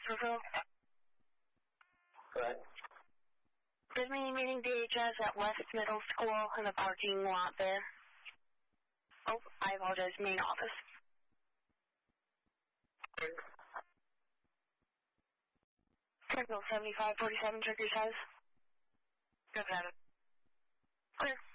Naperville? Correct. Meaning DHS at West Middle School in the parking lot there. Oh, I apologize, main office. Central 7547, check your size. Good, Adam. Clear.